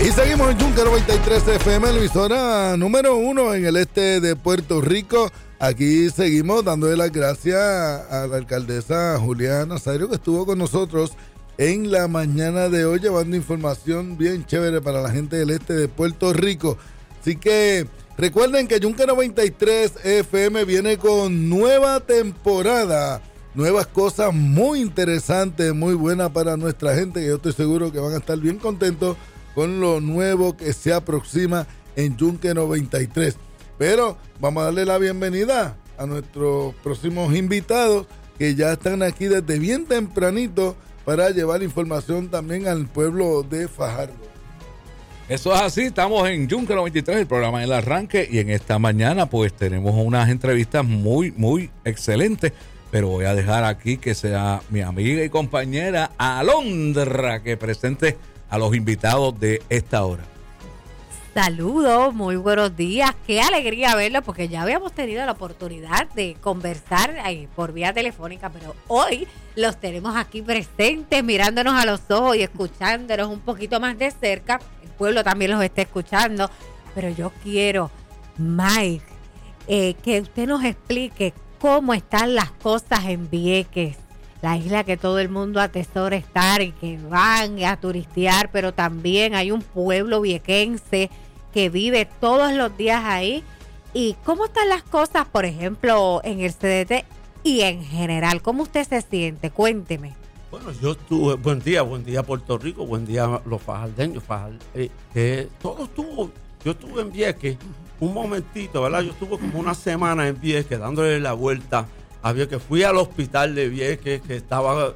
Y seguimos en Yunque 93 FM, la emisora número 1 en el este de Puerto Rico. Aquí seguimos dándole las gracias a la alcaldesa Juliana Nazario, que estuvo con nosotros en la mañana de hoy llevando información bien chévere para la gente del este de Puerto Rico. Así que recuerden que Yunque 93 FM viene con nueva temporada, nuevas cosas muy interesantes, muy buenas para nuestra gente, que yo estoy seguro que van a estar bien contentos con lo nuevo que se aproxima en Yunque 93. Pero vamos a darle la bienvenida a nuestros próximos invitados que ya están aquí desde bien tempranito para llevar información también al pueblo de Fajardo. Eso es así, estamos en Yunque 93, el programa del arranque, y en esta mañana pues tenemos unas entrevistas muy, muy excelentes, pero voy a dejar aquí que sea mi amiga y compañera Alondra que presente a los invitados de esta hora. Saludos, muy buenos días, qué alegría verlos porque ya habíamos tenido la oportunidad de conversar por vía telefónica, pero hoy los tenemos aquí presentes, mirándonos a los ojos y escuchándonos un poquito más de cerca. El pueblo también los está escuchando, pero yo quiero, Mike, que usted nos explique cómo están las cosas en Vieques, la isla que todo el mundo atesora estar y que van a turistear, pero también hay un pueblo viequense que vive todos los días ahí. ¿Y cómo están las cosas, por ejemplo, en el CDT y en general? ¿Cómo usted se siente? Cuénteme. Bueno, yo estuve, buen día Puerto Rico, buen día los fajardeños, todo estuvo, yo estuve en Vieques un momentito, ¿verdad? Yo estuve como una semana en Vieques dándole la vuelta. Había que fui al hospital de Vieques que estaba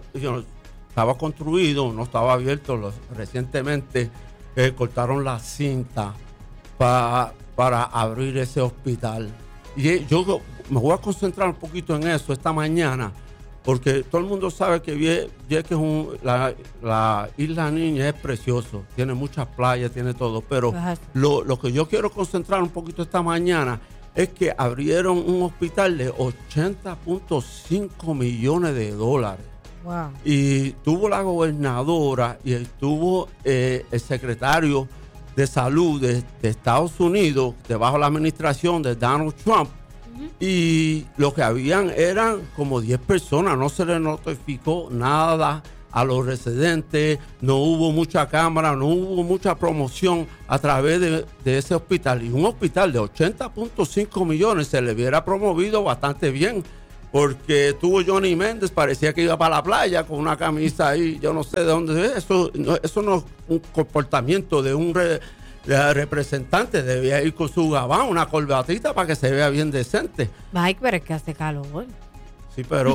construido, no estaba abierto. Recientemente cortaron la cinta para abrir ese hospital. Y yo me voy a concentrar un poquito en eso esta mañana, porque todo el mundo sabe que Vieques la Isla Niña es precioso, tiene muchas playas, tiene todo, pero lo que yo quiero concentrar un poquito esta mañana es que abrieron un hospital de $80.5 millones. Wow. Y estuvo la gobernadora y estuvo el secretario de salud de Estados Unidos, debajo de la administración de Donald Trump. Uh-huh. Y lo que habían eran como 10 personas, no se les notificó nada a los residentes, no hubo mucha cámara, no hubo mucha promoción a través de ese hospital. Y un hospital de 80.5 millones se le hubiera promovido bastante bien, porque tuvo Johnny Méndez, parecía que iba para la playa con una camisa ahí, yo no sé de dónde es. Eso no es un comportamiento de un representante, debía ir con su gabán, una corbatita para que se vea bien decente. Mike, pero es que hace calor. Sí, pero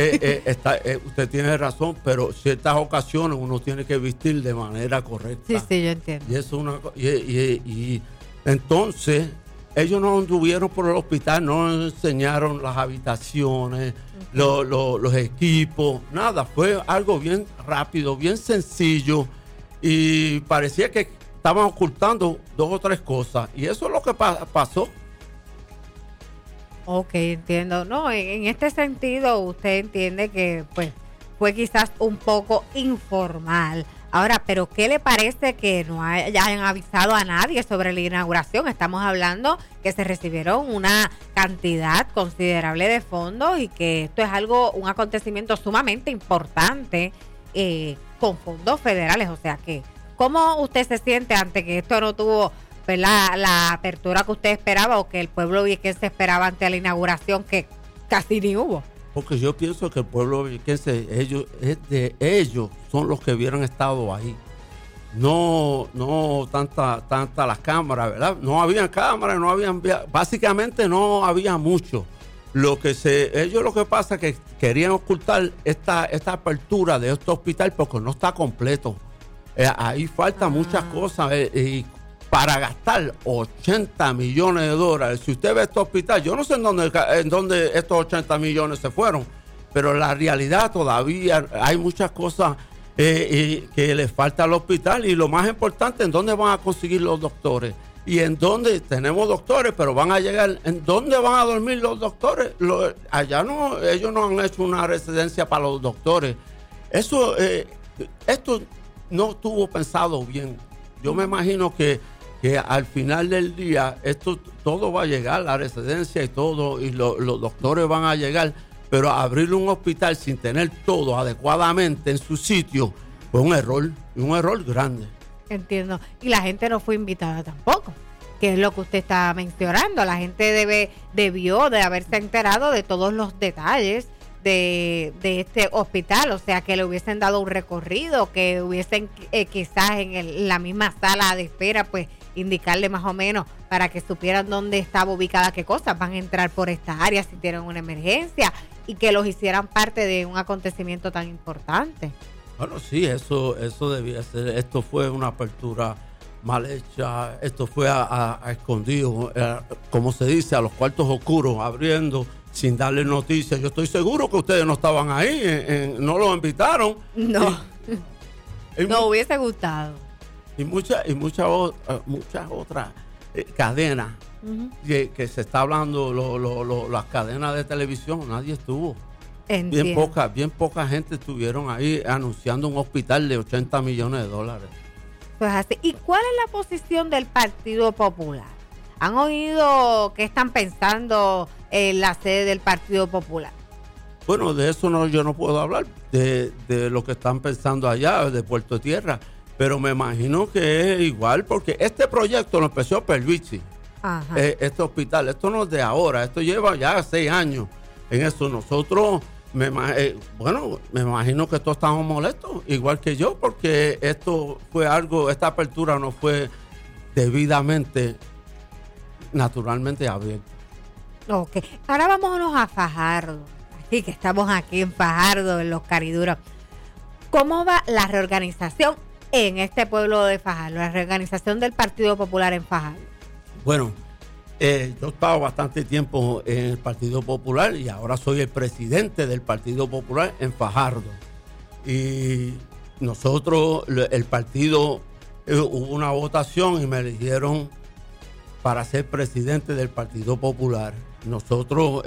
usted tiene razón, pero ciertas ocasiones uno tiene que vestir de manera correcta. Sí, yo entiendo. Y eso y entonces ellos no anduvieron por el hospital, no enseñaron las habitaciones, los equipos, nada. Fue algo bien rápido, bien sencillo, y parecía que estaban ocultando 2 o 3 cosas, y eso es lo que pasó. Ok, entiendo. No, en este sentido usted entiende que pues fue quizás un poco informal. Ahora, ¿pero qué le parece que no hayan avisado a nadie sobre la inauguración? Estamos hablando que se recibieron una cantidad considerable de fondos y que esto es un acontecimiento sumamente importante con fondos federales. O sea que, ¿cómo usted se siente ante que esto no tuvo la apertura que usted esperaba o que el pueblo viequense esperaba ante la inauguración, que casi ni hubo? Porque yo pienso que el pueblo viequense, ellos son los que hubieran estado ahí. No tanta las cámaras, ¿verdad? No habían cámaras, básicamente no había mucho. Ellos lo que pasa es que querían ocultar esta apertura de este hospital porque no está completo. Ahí faltan muchas cosas y para gastar $80 millones. Si usted ve este hospital, yo no sé en dónde estos 80 millones se fueron, pero la realidad todavía hay muchas cosas que les falta al hospital, y lo más importante, ¿en dónde van a conseguir los doctores? Y en dónde tenemos doctores, pero van a llegar, ¿en dónde van a dormir los doctores? Allá no, ellos no han hecho una residencia para los doctores. Esto no estuvo pensado bien. Yo me imagino que al final del día esto todo va a llegar, la residencia y todo, y los doctores van a llegar, pero abrir un hospital sin tener todo adecuadamente en su sitio fue un error grande. Entiendo. Y la gente no fue invitada tampoco, que es lo que usted está mencionando. La gente debió de haberse enterado de todos los detalles de este hospital, o sea, que le hubiesen dado un recorrido, que hubiesen quizás en la misma sala de espera, pues indicarle más o menos para que supieran dónde estaba ubicada qué cosas van a entrar por esta área si tienen una emergencia, y que los hicieran parte de un acontecimiento tan importante. Bueno, sí, eso debía ser. Esto fue una apertura mal hecha, esto fue a escondido, como se dice, a los cuartos oscuros, abriendo sin darle noticias. Yo estoy seguro que ustedes no estaban ahí, no los invitaron. No, no hubiese gustado. Y muchas otras cadenas que se está hablando, las cadenas de televisión, nadie estuvo. Entiendo. Bien poca gente estuvieron ahí anunciando un hospital de $80 millones. Pues así. ¿Y cuál es la posición del Partido Popular? ¿Han oído qué están pensando en la sede del Partido Popular? Bueno, de eso yo no puedo hablar, de lo que están pensando allá, de Puerto Tierra, pero me imagino que es igual, porque este proyecto lo empezó Pierluisi, este hospital. Esto no es de ahora, esto lleva ya 6 años en eso. Nosotros, me imagino que todos estamos molestos, igual que yo, porque esta apertura no fue debidamente, naturalmente abierta. Ok, ahora vámonos a Fajardo, aquí que estamos aquí en Fajardo, en los Cariduros. ¿Cómo va la reorganización en este pueblo de Fajardo, la reorganización del Partido Popular en Fajardo? Bueno, yo he estado bastante tiempo en el Partido Popular y ahora soy el presidente del Partido Popular en Fajardo. Y nosotros, el partido, hubo una votación y me eligieron para ser presidente del Partido Popular. Nosotros,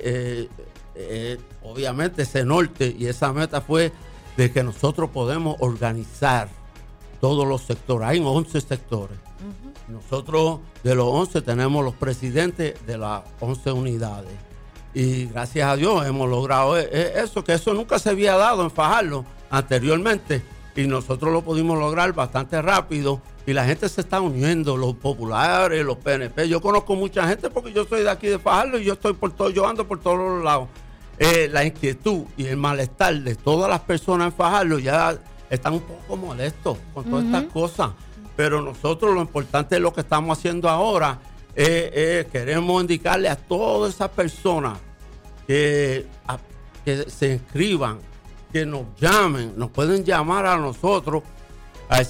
obviamente ese norte y esa meta fue de que nosotros podemos organizar todos los sectores. Hay 11 sectores. Nosotros de los 11 tenemos los presidentes de las 11 unidades. Y gracias a Dios hemos logrado eso, que eso nunca se había dado en Fajardo anteriormente. Y nosotros lo pudimos lograr bastante rápido. Y la gente se está uniendo, los populares, los PNP. Yo conozco mucha gente porque yo soy de aquí de Fajardo y yo ando por todos los lados. La inquietud y el malestar de todas las personas en Fajardo ya están un poco molestos con todas estas cosas. Pero nosotros lo importante es lo que estamos haciendo ahora. Queremos indicarle a todas esas personas que se inscriban, que nos llamen. Nos pueden llamar a nosotros al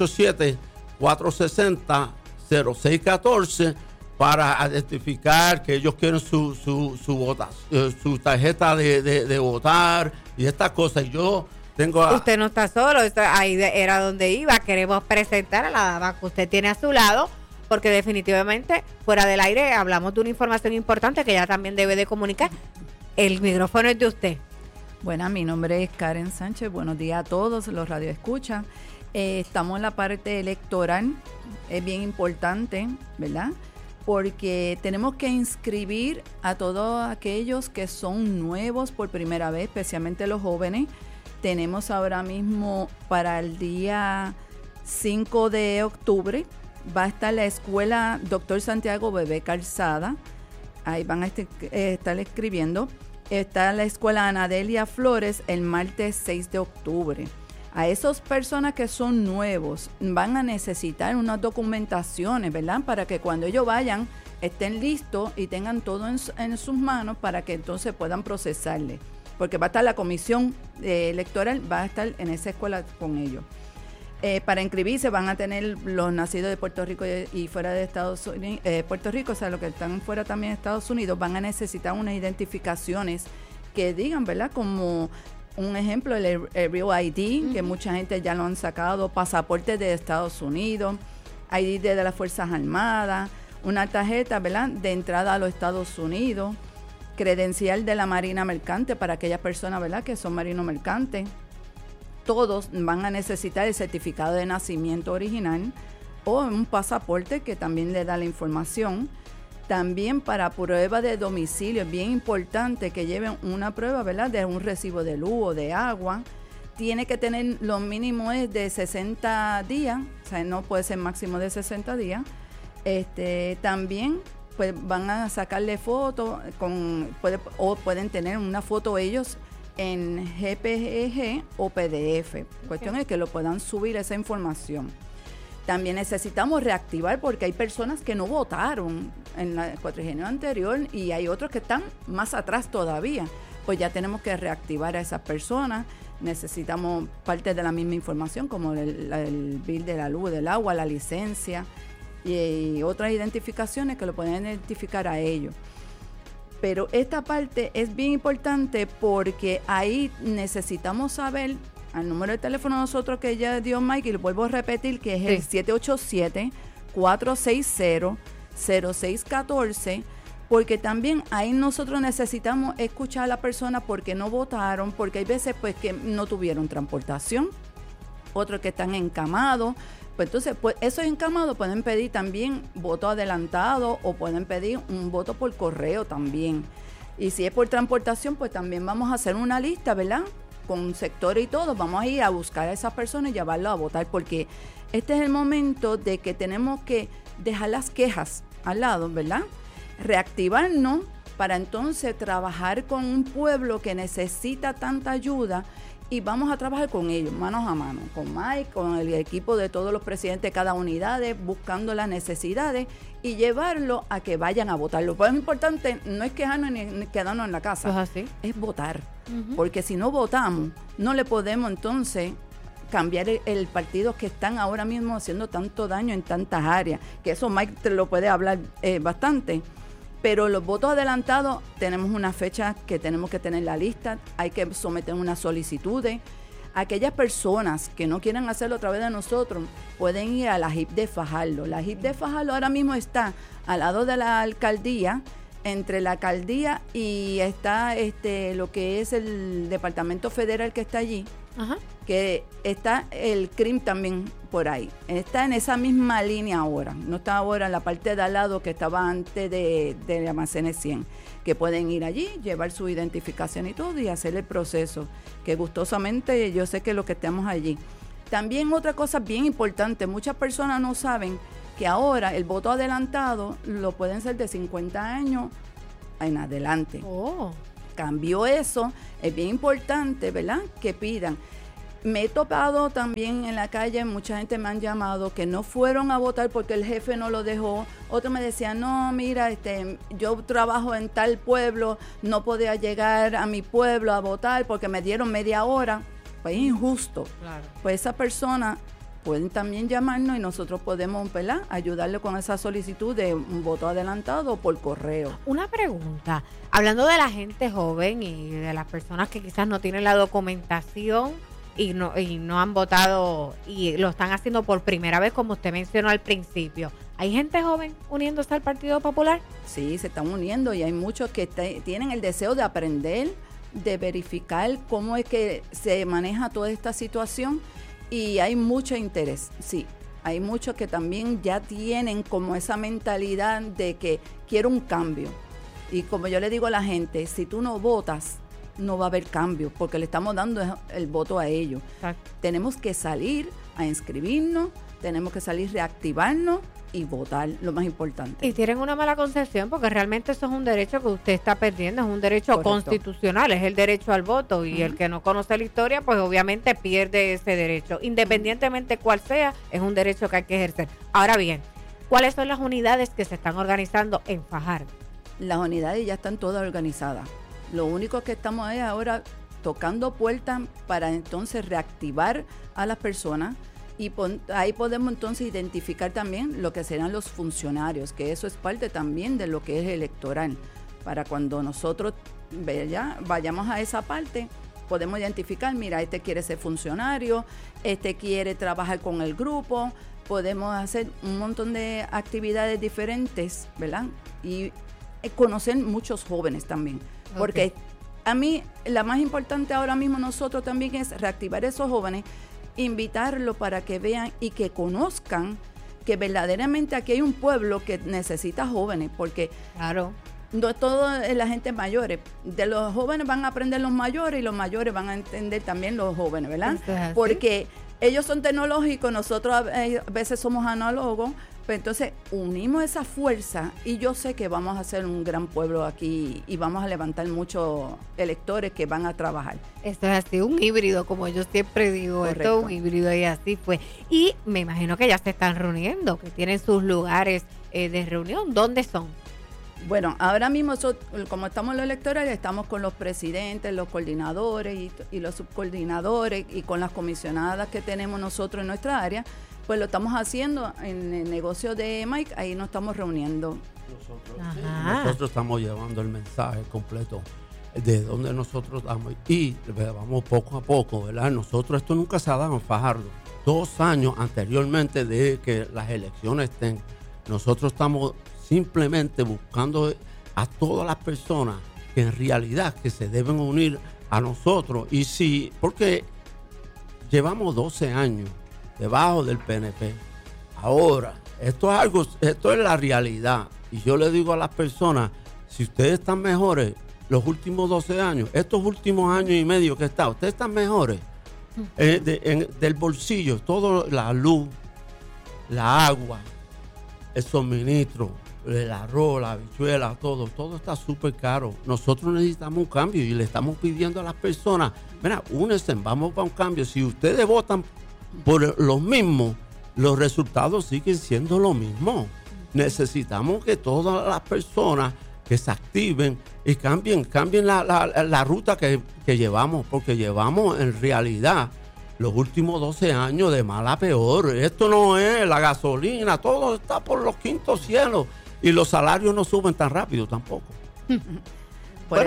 787-460-0614 para identificar que ellos quieren su tarjeta de votar y estas cosas. Y yo usted no está solo, ahí era donde iba. Queremos presentar a la dama que usted tiene a su lado, porque definitivamente fuera del aire hablamos de una información importante que ella también debe de comunicar. El micrófono es de usted. Bueno, mi nombre es Karen Sánchez. Buenos días a todos los radioescuchas. Estamos en la parte electoral. Es bien importante, ¿verdad? Porque tenemos que inscribir a todos aquellos que son nuevos por primera vez, especialmente los jóvenes. Tenemos ahora mismo para el día 5 de octubre, va a estar la escuela Dr. Santiago Bebé Calzada. Ahí van a estar escribiendo. Está la escuela Anadelia Flores el martes 6 de octubre. A esas personas que son nuevos van a necesitar unas documentaciones, ¿verdad? Para que cuando ellos vayan estén listos y tengan todo en sus manos para que entonces puedan procesarle. Porque va a estar la comisión electoral, va a estar en esa escuela con ellos. Para inscribirse van a tener los nacidos de Puerto Rico y fuera de Estados Unidos, Puerto Rico, o sea, los que están fuera también de Estados Unidos, van a necesitar unas identificaciones que digan, ¿verdad? Como un ejemplo, el Real ID, que mucha gente ya lo han sacado, pasaporte de Estados Unidos, ID de las Fuerzas Armadas, una tarjeta, ¿verdad?, de entrada a los Estados Unidos, credencial de la Marina Mercante para aquellas personas, ¿verdad?, que son marinos mercantes. Todos van a necesitar el certificado de nacimiento original, o un pasaporte que también le da la información. También para prueba de domicilio, es bien importante que lleven una prueba, ¿verdad?, de un recibo de luz o de agua. Tiene que tener, lo mínimo es de 60 días, o sea, no puede ser máximo de 60 días. También pues van a sacarle fotos, o pueden tener una foto ellos en JPG o PDF. Cuestión es que lo puedan subir esa información. También necesitamos reactivar porque hay personas que no votaron en la cuatrienio anterior y hay otros que están más atrás todavía. Pues ya tenemos que reactivar a esas personas. Necesitamos parte de la misma información como el bill de la luz, del agua, la licencia y otras identificaciones que lo pueden identificar a ellos. Pero esta parte es bien importante porque ahí necesitamos saber al número de teléfono nosotros que ya dio Mike, y lo vuelvo a repetir, que es el 787-460-0614, porque también ahí nosotros necesitamos escuchar a la persona porque no votaron, porque hay veces pues que no tuvieron transportación, otros que están encamados. Pues entonces, pues esos encamados pueden pedir también voto adelantado o pueden pedir un voto por correo también. Y si es por transportación, pues también vamos a hacer una lista, ¿verdad?, con sectores y todo. Vamos a ir a buscar a esas personas y llevarlos a votar, porque este es el momento de que tenemos que dejar las quejas al lado, ¿verdad?, reactivarnos para entonces trabajar con un pueblo que necesita tanta ayuda. Y vamos a trabajar con ellos, manos a mano, con Mike, con el equipo de todos los presidentes de cada unidad, buscando las necesidades y llevarlo a que vayan a votar. Lo más importante no es quejarnos ni quedarnos en la casa, ¿Es así? Es votar. Porque si no votamos, no le podemos entonces cambiar el partido que están ahora mismo haciendo tanto daño en tantas áreas, que eso Mike te lo puede hablar bastante. Pero los votos adelantados, tenemos una fecha que tenemos que tener la lista, hay que someter unas solicitudes. Aquellas personas que no quieran hacerlo a través de nosotros pueden ir a la JIP de Fajardo. La JIP de Fajardo ahora mismo está al lado de la alcaldía, entre la alcaldía y está lo que es el departamento federal que está allí. Ajá. Que está el CRIM también por ahí. Está en esa misma línea ahora. No está ahora en la parte de al lado que estaba antes de Almacenes 100. Que pueden ir allí, llevar su identificación y todo y hacer el proceso. Que gustosamente yo sé que los que estamos allí. También otra cosa bien importante, muchas personas no saben que ahora el voto adelantado lo pueden ser de 50 años en adelante. Oh. Cambió eso, es bien importante, ¿verdad?, que pidan. Me he topado también en la calle, mucha gente me han llamado que no fueron a votar porque el jefe no lo dejó. Otros me decían, no, mira, yo trabajo en tal pueblo, no podía llegar a mi pueblo a votar porque me dieron media hora. Pues es injusto. Claro. Pues esa persona pueden también llamarnos y nosotros podemos, ¿verdad?, ayudarle con esa solicitud de un voto adelantado o por correo. Una pregunta, hablando de la gente joven y de las personas que quizás no tienen la documentación y no han votado y lo están haciendo por primera vez, como usted mencionó al principio, ¿hay gente joven uniéndose al Partido Popular? Sí, se están uniendo y hay muchos que tienen el deseo de aprender, de verificar cómo es que se maneja toda esta situación. Y hay mucho interés, sí. Hay muchos que también ya tienen como esa mentalidad de que quiero un cambio. Y como yo le digo a la gente, si tú no votas, no va a haber cambio, porque le estamos dando el voto a ellos. Exacto. Tenemos que salir a inscribirnos, tenemos que salir a reactivarnos y votar, lo más importante. Y tienen una mala concepción porque realmente eso es un derecho que usted está perdiendo, es un derecho Correcto. Constitucional, es el derecho al voto y el que no conoce la historia pues obviamente pierde ese derecho, independientemente cuál sea, es un derecho que hay que ejercer. Ahora bien, ¿cuáles son las unidades que se están organizando en Fajardo? Las unidades ya están todas organizadas, lo único que estamos ahí ahora tocando puertas para entonces reactivar a las personas. Y ahí podemos entonces identificar también lo que serán los funcionarios, que eso es parte también de lo que es electoral. Para cuando nosotros vayamos a esa parte, podemos identificar, mira, este quiere ser funcionario, este quiere trabajar con el grupo, podemos hacer un montón de actividades diferentes, ¿verdad? Y conocer muchos jóvenes también, porque a mí la más importante ahora mismo nosotros también es reactivar esos jóvenes, invitarlo para que vean y que conozcan que verdaderamente aquí hay un pueblo que necesita jóvenes, porque Claro. no es todo la gente mayores. De los jóvenes van a aprender los mayores y los mayores van a entender también los jóvenes, ¿verdad? Eso es así. Porque ellos son tecnológicos, nosotros a veces somos análogos, pero entonces unimos esa fuerza y yo sé que vamos a hacer un gran pueblo aquí y vamos a levantar muchos electores que van a trabajar. Esto es así, un híbrido, como yo siempre digo. Correcto. Esto es un híbrido y así fue. Y me imagino que ya se están reuniendo, que tienen sus lugares de reunión. ¿Dónde son? Bueno, ahora mismo, como estamos en los electorales, estamos con los presidentes, los coordinadores y los subcoordinadores y con las comisionadas que tenemos nosotros en nuestra área, pues lo estamos haciendo en el negocio de Mike, ahí nos estamos reuniendo. Nosotros estamos llevando el mensaje completo de donde nosotros damos y vamos poco a poco, ¿verdad? Nosotros, esto nunca se ha dado en Fajardo. 2 años anteriormente de que las elecciones estén, nosotros estamos simplemente buscando a todas las personas que en realidad que se deben unir a nosotros. Y sí, porque llevamos 12 años debajo del PNP. Ahora, esto es la realidad. Y yo le digo a las personas, si ustedes están mejores los últimos 12 años, estos últimos años y medio que está, ustedes están mejores del bolsillo, todo, la luz, la agua, el suministro, el arroz, la habichuela, todo está súper caro. Nosotros necesitamos un cambio y le estamos pidiendo a las personas, mira, únense, vamos para un cambio. Si ustedes votan por los mismos, los resultados siguen siendo lo mismo. Necesitamos que todas las personas que se activen y cambien la ruta que llevamos, porque llevamos en realidad los últimos 12 años de mal a peor. Esto no es la gasolina, todo está por los quintos cielos y los salarios no suben tan rápido tampoco. Por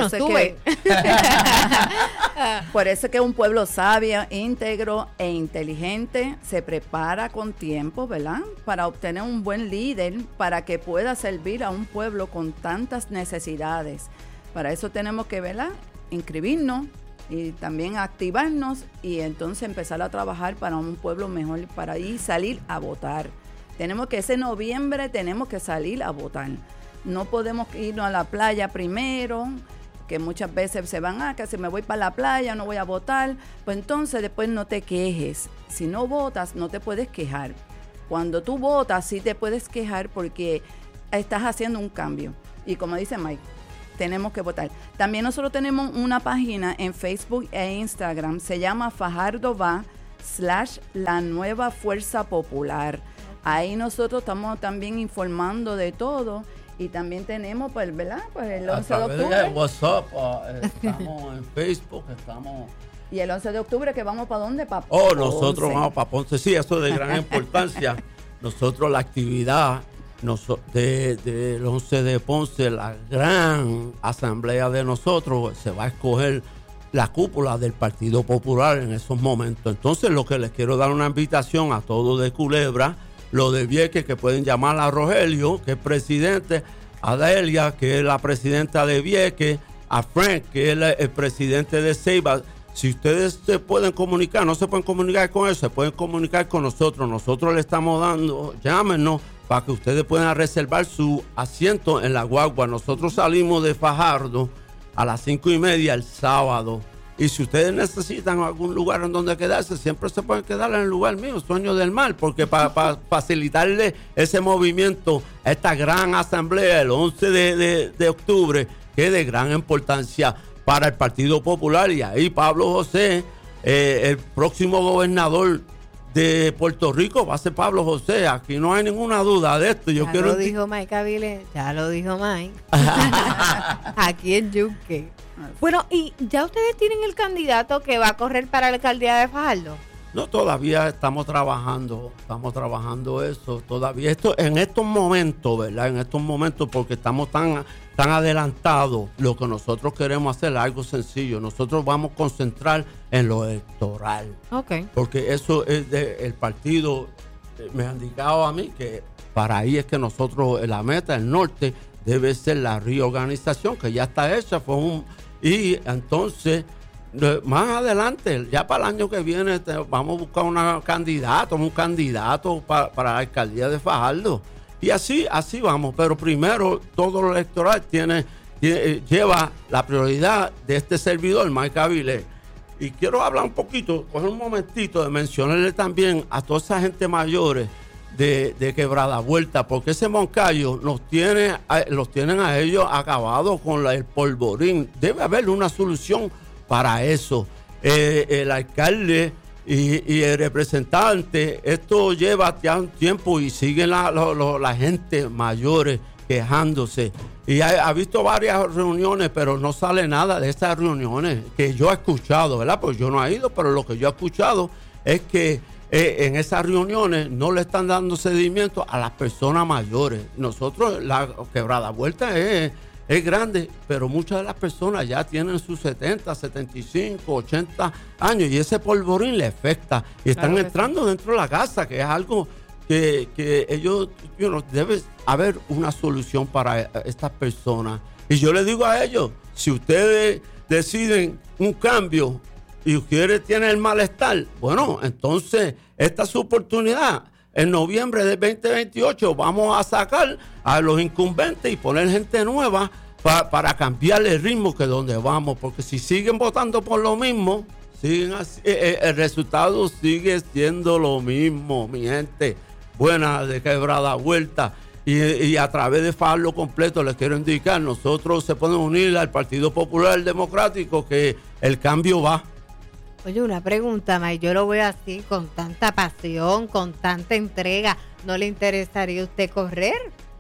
eso que un pueblo sabio, íntegro e inteligente se prepara con tiempo, ¿verdad? Para obtener un buen líder, para que pueda servir a un pueblo con tantas necesidades. Para eso tenemos que, ¿verdad?, inscribirnos y también activarnos y entonces empezar a trabajar para un pueblo mejor, para ahí salir a votar. Tenemos que ese noviembre tenemos que salir a votar. No podemos irnos a la playa primero, que muchas veces se van, que si me voy para la playa no voy a votar, pues entonces después no te quejes. Si no votas, no te puedes quejar. Cuando tú votas, sí te puedes quejar porque estás haciendo un cambio. Y como dice Mike, tenemos que votar. También nosotros tenemos una página en Facebook e Instagram, se llama Fajardo Va /La Nueva Fuerza Popular. Ahí nosotros estamos también informando de todo. Y también tenemos, pues, ¿verdad? Pues el 11 de octubre. WhatsApp, estamos en Facebook, estamos... Y el 11 de octubre, ¿que vamos para dónde? Para Ponce. Nosotros vamos para Ponce. Sí, eso es de gran importancia. Nosotros la actividad del 11 de Ponce, la gran asamblea de nosotros, se va a escoger la cúpula del Partido Popular en esos momentos. Entonces, lo que les quiero dar una invitación a todos de Culebra, lo de Vieques, que pueden llamar a Rogelio, que es presidente, a Delia, que es la presidenta de Vieques, a Frank, que es el presidente de Ceiba. Si ustedes se pueden comunicar, no se pueden comunicar con él, se pueden comunicar con nosotros. Nosotros le estamos dando, llámenos para que ustedes puedan reservar su asiento en la guagua. Nosotros salimos de Fajardo a las 5:30 el sábado. Y si ustedes necesitan algún lugar en donde quedarse, siempre se pueden quedar en el lugar mío, Sueño del Mar, porque para facilitarle ese movimiento a esta gran asamblea el 11 de octubre, que es de gran importancia para el Partido Popular. Y ahí Pablo José, el próximo gobernador de Puerto Rico, va a ser Pablo José. Aquí no hay ninguna duda de esto. Ya lo dijo Mike Avilés, ya lo dijo Mike. Aquí en Yunque. Bueno, ¿y ya ustedes tienen el candidato que va a correr para la alcaldía de Fajardo? No, todavía estamos trabajando eso, todavía en estos momentos, ¿verdad? En estos momentos, porque estamos tan adelantados, lo que nosotros queremos hacer es algo sencillo. Nosotros vamos a concentrar en lo electoral. Okay. Porque eso es del partido, me han indicado a mí que para ahí es que nosotros, la meta, el norte, debe ser la reorganización, que ya está hecha, y entonces más adelante, ya para el año que viene, vamos a buscar un candidato para la alcaldía de Fajardo. Y así vamos. Pero primero, todo lo electoral lleva la prioridad de este servidor, Mike Avilés. Y quiero hablar un poquito, coger un momentito de mencionarle también a toda esa gente mayores de Quebrada Vuelta, porque ese Moncayo los tienen a ellos acabados con el polvorín. Debe haber una solución para eso. El alcalde y el representante, esto lleva ya un tiempo y siguen la gente mayores quejándose. Y ha visto varias reuniones, pero no sale nada de esas reuniones que yo he escuchado, ¿verdad? Pues yo no he ido, pero lo que yo he escuchado es que en esas reuniones no le están dando seguimiento a las personas mayores. Nosotros, la Quebrada Vuelta es grande, pero muchas de las personas ya tienen sus 70, 75, 80 años y ese polvorín le afecta. Y están entrando dentro de la casa, que es algo que ellos, debe haber una solución para estas personas. Y yo les digo a ellos, si ustedes deciden un cambio y ustedes tienen el malestar, bueno, entonces esta es su oportunidad. En noviembre del 2028 vamos a sacar a los incumbentes y poner gente nueva para cambiar el ritmo que donde vamos, porque si siguen votando por lo mismo, siguen así, el resultado sigue siendo lo mismo, mi gente buena de Quebrada Vuelta. Y a través de Fajardo completo les quiero indicar, nosotros se pueden unir al Partido Popular Democrático, que el cambio va. Oye, una pregunta, May, yo lo veo así, con tanta pasión, con tanta entrega, ¿no le interesaría a usted correr?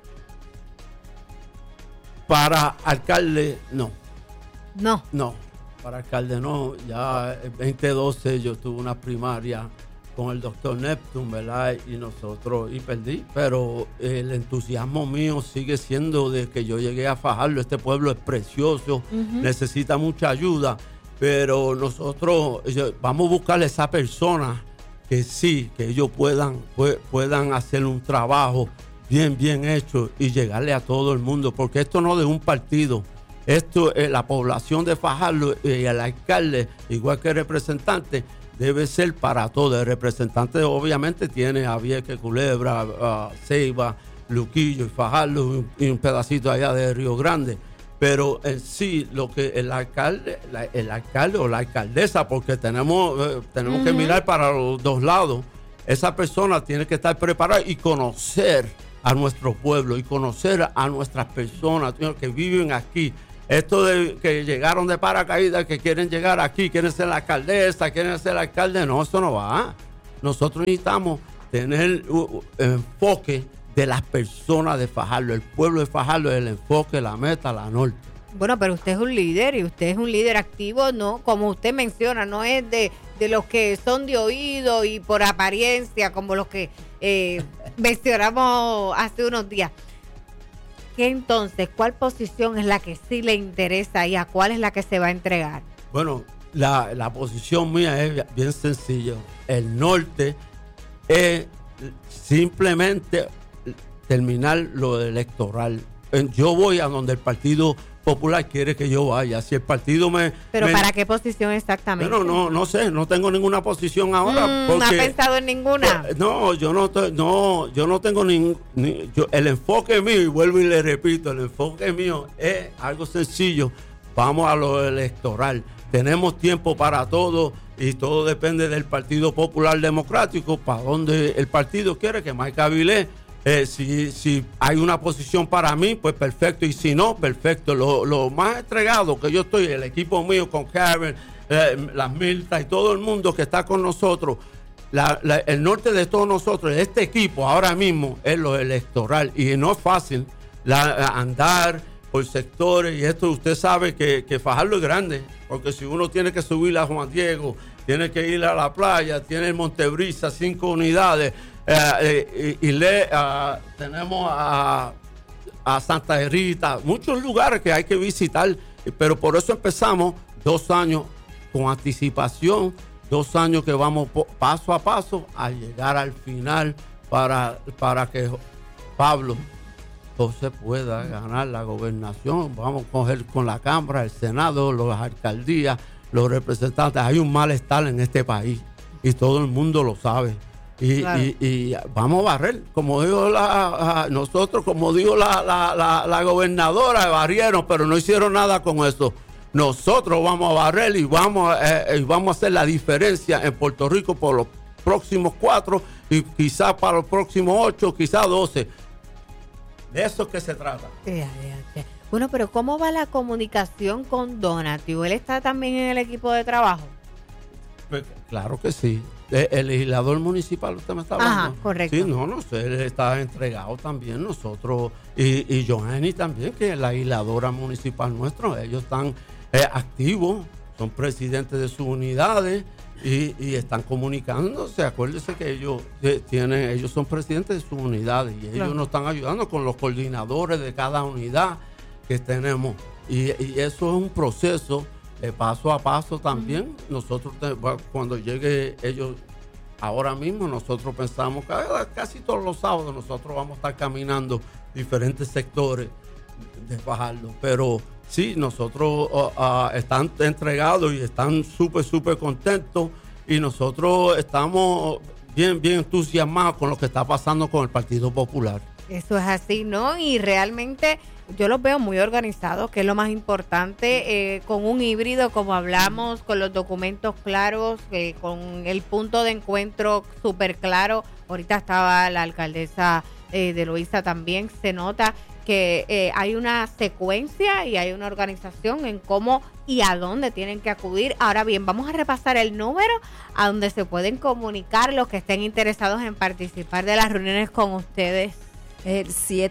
Para alcalde, no. No, Para alcalde no. Ya en 2012 yo tuve una primaria con el doctor Neptune, ¿verdad? Y perdí. Pero el entusiasmo mío sigue siendo de que yo llegué a Fajardo. Este pueblo es precioso, necesita mucha ayuda. Pero nosotros vamos a buscarle a esa persona que sí, que ellos puedan hacer un trabajo bien hecho y llegarle a todo el mundo, porque esto no es de un partido, esto es la población de Fajardo y el alcalde, igual que el representante, debe ser para todo. El representante obviamente tiene a Vieques, Culebra, Ceiba, Luquillo y Fajardo y un pedacito allá de Río Grande. Pero en sí, lo que el alcalde o la alcaldesa, porque tenemos que mirar para los dos lados, esa persona tiene que estar preparada y conocer a nuestro pueblo y conocer a nuestras personas que viven aquí. Esto de que llegaron de paracaídas, que quieren llegar aquí, quieren ser la alcaldesa, quieren ser el alcalde, no, eso no va. Nosotros necesitamos tener enfoque de las personas de Fajardo, el pueblo de Fajardo, el enfoque, la meta, la norte. Bueno, pero usted es un líder y usted es un líder activo, ¿no? Como usted menciona, no es de los que son de oído y por apariencia, como los que mencionamos hace unos días. ¿Qué entonces? ¿Cuál posición es la que sí le interesa y a cuál es la que se va a entregar? Bueno, la posición mía es bien sencilla. El norte es simplemente terminar lo electoral. Yo voy a donde el Partido Popular quiere que yo vaya. Si el partido ¿Pero para qué posición exactamente? Bueno, no sé, no tengo ninguna posición ahora. ¿No ha pensado en ninguna? No, yo no tengo el enfoque mío, y vuelvo y le repito, el enfoque mío es algo sencillo. Vamos a lo electoral. Tenemos tiempo para todo y todo depende del Partido Popular Democrático, para donde el partido quiere que Mike Avilés. Si hay una posición para mí, pues perfecto. Y si no, perfecto. Lo más entregado que yo estoy, el equipo mío con Karen, las Milta y todo el mundo que está con nosotros, el norte de todos nosotros, este equipo ahora mismo es lo electoral. Y no es fácil andar por sectores. Y esto usted sabe que Fajardo es grande. Porque si uno tiene que subir a Juan Diego, tiene que ir a la playa, tiene el Montebrisa, 5 unidades. Tenemos a Santa Rita, muchos lugares que hay que visitar, pero por eso empezamos 2 años con anticipación, 2 años que vamos paso a paso a llegar al final para que Pablo José pueda ganar la gobernación. Vamos a coger con la Cámara, el Senado, las alcaldías los representantes, hay un malestar en este país y todo el mundo lo sabe. Y, Claro. y vamos a barrer, como dijo nosotros, como dijo la gobernadora, barrieron, pero no hicieron nada con eso. Nosotros vamos a barrer y vamos a hacer la diferencia en Puerto Rico por los próximos 4 y quizás para los próximos 8, quizás 12. De eso es que se trata. Bueno, pero ¿cómo va la comunicación con Donatio? ¿Él está también en el equipo de trabajo? Pues, claro que sí. El legislador municipal, usted me está hablando. Ajá, correcto. Sí, no sé, él está entregado también, nosotros, y Johanny también, que es la legisladora municipal nuestra, ellos están activos, son presidentes de sus unidades y están comunicándose. Acuérdese que ellos son presidentes de sus unidades y ellos nos están ayudando con los coordinadores de cada unidad que tenemos. Y eso es un proceso paso a paso también. Nosotros cuando llegue ellos, ahora mismo nosotros pensamos que casi todos los sábados nosotros vamos a estar caminando diferentes sectores de Fajardo, pero sí, nosotros están entregados y están súper contentos y nosotros estamos bien entusiasmados con lo que está pasando con el Partido Popular. Eso es así, ¿no? Y realmente yo los veo muy organizados, que es lo más importante, con un híbrido, como hablamos, con los documentos claros, con el punto de encuentro súper claro. Ahorita estaba la alcaldesa de Loíza también, se nota que hay una secuencia y hay una organización en cómo y a dónde tienen que acudir. Ahora bien, vamos a repasar el número a donde se pueden comunicar los que estén interesados en participar de las reuniones con ustedes. El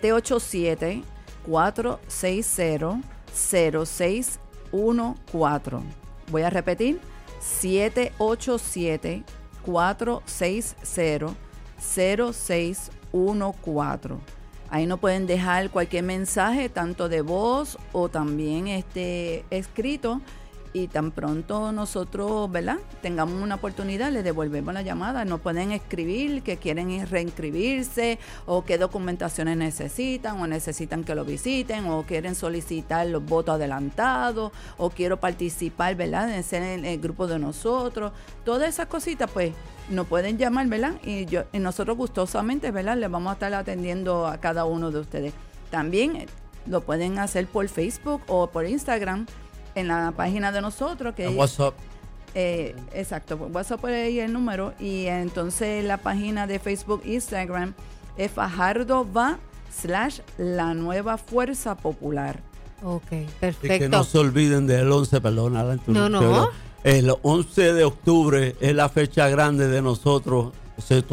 787-460-0614. Voy a repetir, 787-460-0614. Ahí nos pueden dejar cualquier mensaje, tanto de voz o también escrito. Y tan pronto nosotros, ¿verdad?, tengamos una oportunidad, les devolvemos la llamada. Nos pueden escribir que quieren reinscribirse o qué documentaciones necesitan o necesitan que lo visiten o quieren solicitar los votos adelantados o quiero participar, ¿verdad?, en ser en el grupo de nosotros. Todas esas cositas, pues, nos pueden llamar, ¿verdad? Y nosotros gustosamente, ¿verdad?, les vamos a estar atendiendo a cada uno de ustedes. También lo pueden hacer por Facebook o por Instagram, en la página de nosotros, que en WhatsApp. Exacto, WhatsApp por ahí el número, y entonces la página de Facebook, Instagram, es Fajardo Va /La Nueva Fuerza Popular. Ok, Y perfecto. que no se olviden del 11, perdón. No. El 11 de octubre es la fecha grande de nosotros.